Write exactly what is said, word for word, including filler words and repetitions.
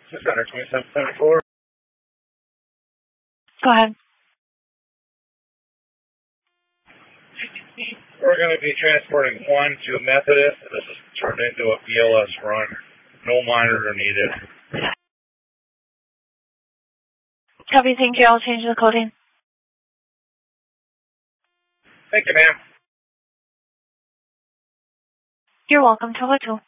six hundred twenty-seven seventy-four. Go ahead. We're going to be transporting one to Methodist. This is turned into a B L S run. No monitor needed. Copy, thank you. I'll change the coding. Thank you, ma'am. You're welcome. Tell her to.